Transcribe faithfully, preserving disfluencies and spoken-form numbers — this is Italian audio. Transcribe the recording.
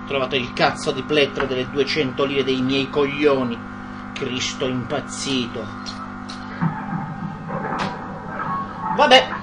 Trovato il cazzo di plettro delle duecento lire dei miei coglioni. Cristo impazzito. Vabbè,